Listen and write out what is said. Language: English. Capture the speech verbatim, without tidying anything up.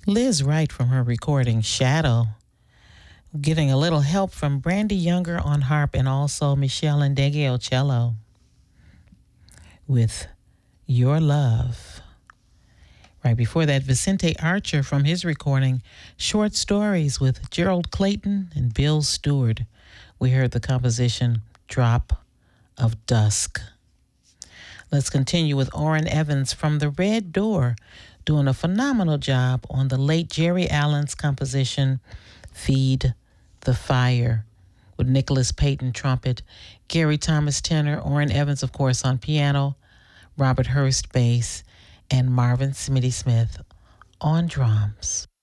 Liz Wright from her recording Shadow, getting a little help from Brandy Younger on harp and also Michelle Ndegeo cello with Your Love. Right before that, Vicente Archer from his recording Short Stories with Gerald Clayton and Bill Stewart. We heard the composition Drop of Dusk. Let's continue with Orrin Evans from The Red Door, doing a phenomenal job on the late Jerry Allen's composition Feed the Fire, with Nicholas Payton trumpet, Gary Thomas tenor, Orrin Evans, of course, on piano, Robert Hurst bass, and Marvin Smitty Smith on drums.